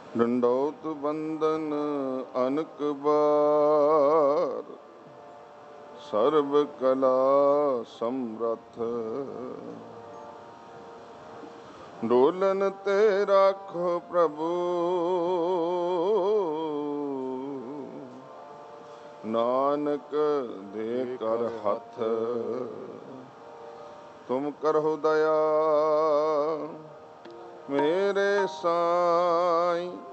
ਡੰਡੌਤ ਬੰਦਨ ਅਨਕ ਬਾਰ, ਸਰਬ ਕਲਾ ਸਮਰੱਥ। ਡੋਲਨ ਤੇ ਰਾਖੋ ਪ੍ਰਭੂ, ਨਾਨਕ ਦੇ ਕਰ ਹੱਥ। ਤੁਮ ਕਰਹੁ ਦਇਆ ਮੇਰੇ ਸਾਈਂ,